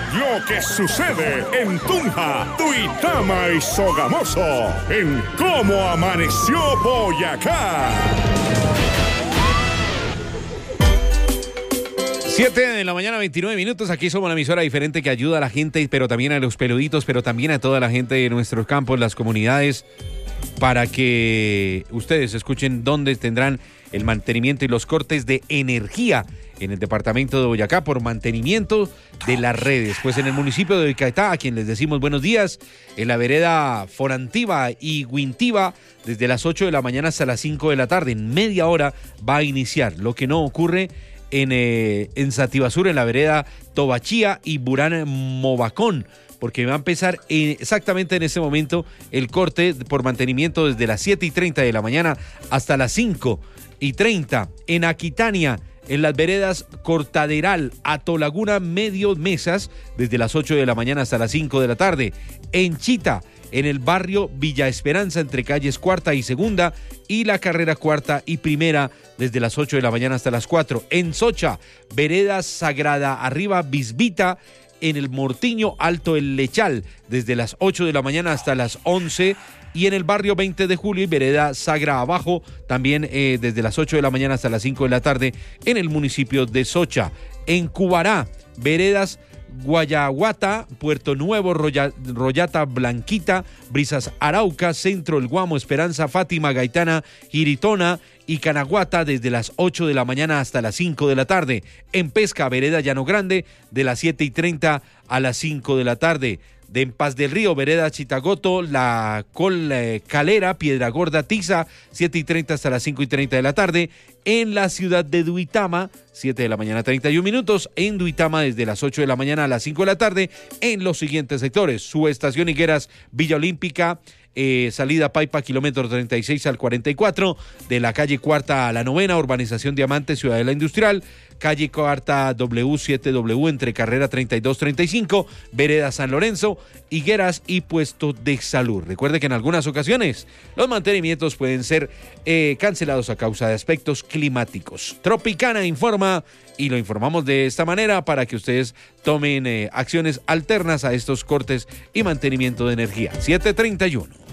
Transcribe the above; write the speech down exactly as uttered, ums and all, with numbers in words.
Lo que sucede en Tunja, Duitama y Sogamoso, en Cómo Amaneció Boyacá. siete de la mañana, veintinueve minutos. Aquí somos una emisora diferente que ayuda a la gente, pero también a los peluditos, pero también a toda la gente de nuestros campos, las comunidades, para que ustedes escuchen dónde tendrán el mantenimiento y los cortes de energía en el departamento de Boyacá por mantenimiento de las redes. Pues en el municipio de Boyacá, a quien les decimos buenos días, en la vereda Forantiva y Guintiva, desde las ocho de la mañana hasta las cinco de la tarde, en media hora va a iniciar, lo que no ocurre en, eh, en Sativasur, en la vereda Tobachía y Burán Movacón, porque va a empezar en, exactamente en ese momento el corte por mantenimiento desde las siete y treinta de la mañana hasta las cinco y treinta. En Aquitania, en las veredas Cortaderal, Atolaguna, Medio Mesas, desde las ocho de la mañana hasta las cinco de la tarde. En Chita, en el barrio Villa Esperanza, entre calles Cuarta y Segunda y la carrera Cuarta y Primera, desde las ocho de la mañana hasta las cuatro. En Socha, vereda Sagrada Arriba, Bisbita, en el Mortiño Alto El Lechal, desde las ocho de la mañana hasta las once. Y en el barrio veinte de julio y vereda Sagra Abajo, también eh, desde las ocho de la mañana hasta las cinco de la tarde, en el municipio de Socha. En Cubará, veredas Guayaguata, Puerto Nuevo, Roya, Royata Blanquita, Brisas Arauca, Centro El Guamo, Esperanza, Fátima, Gaitana, Giritona y Canaguata, desde las ocho de la mañana hasta las cinco de la tarde. En Pesca, vereda Llano Grande, de las siete y treinta a las cinco de la tarde. De En Paz del Río, vereda Chitagoto, La Col eh, Calera, Piedra Gorda, Tiza, siete y treinta hasta las cinco y treinta de la tarde. En la ciudad de Duitama, siete de la mañana, treinta y un minutos. En Duitama, desde las ocho de la mañana a las cinco de la tarde, en los siguientes sectores: Subestación Higueras, Villa Olímpica, eh, salida Paipa, kilómetro treinta y seis al cuarenta y cuatro, de la calle Cuarta a la Novena, Urbanización Diamante, Ciudadela Industrial, calle Cuarta W siete W, entre carrera treinta y dos treinta y cinco, vereda San Lorenzo, Higueras y puesto de salud. Recuerde que en algunas ocasiones los mantenimientos pueden ser eh, cancelados a causa de aspectos climáticos. Tropicana informa, y lo informamos de esta manera para que ustedes tomen eh, acciones alternas a estos cortes y mantenimiento de energía. siete treinta y uno.